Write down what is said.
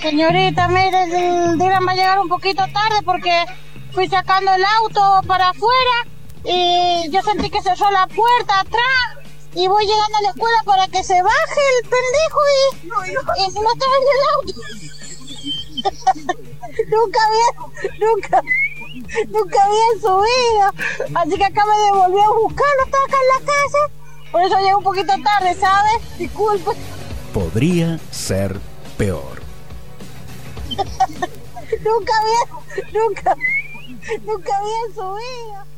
Señorita, mire, el Dylan va a llegar un poquito tarde porque fui sacando el auto para afuera y yo sentí que cerró la puerta atrás y voy llegando a la escuela para que se baje el pendejo y no estaba en el auto. Nunca había subido, así que acá me devolvió a buscarlo, estaba acá en la casa, por eso llegué un poquito tarde, ¿sabes? Disculpe. Podría ser peor. Nunca había subido.